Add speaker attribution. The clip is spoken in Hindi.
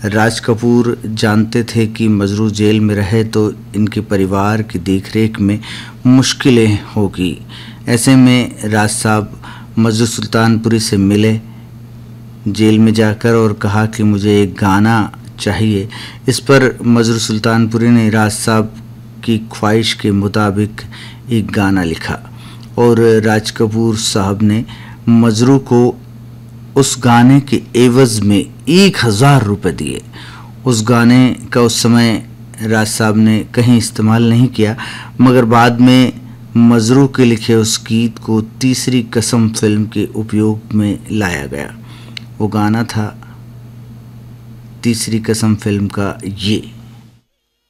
Speaker 1: राज कपूर जानते थे कि मजरू जेल में रहे तो इनके परिवार की देखरेख में मुश्किलें होगी। ऐसे में राज साहब मजरू सुल्तानपुरी से मिले जेल में जाकर और कहा कि मुझे एक गाना चाहिए। इस पर मजरू सुल्तानपुरी ने राज साहब की ख्वाहिश के मुताबिक एक गाना लिखा और राज कपूर साहब ने मजरू को उस गाने के एवज में 1000 रुपये दिए। उस गाने का उस समय राज साहब ने कहीं इस्तेमाल नहीं किया, मगर बाद में मजरू के लिखे उस गीत को तीसरी कसम फिल्म के उपयोग में लाया गया। वो गाना था तीसरी कसम फिल्म का ये।